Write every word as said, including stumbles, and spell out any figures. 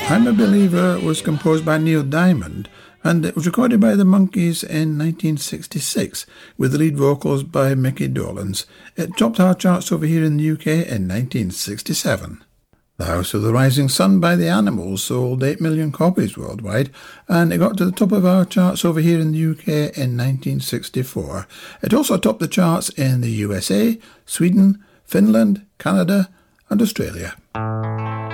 I'm a Believer was composed by Neil Diamond, and it was recorded by the Monkees in nineteen sixty-six with the lead vocals by Mickey Dolenz. It topped our charts over here in the U K in nineteen sixty-seven. The House of the Rising Sun by The Animals sold eight million copies worldwide, and it got to the top of our charts over here in the U K in nineteen sixty-four. It also topped the charts in the U S A, Sweden, Finland, Canada and Australia.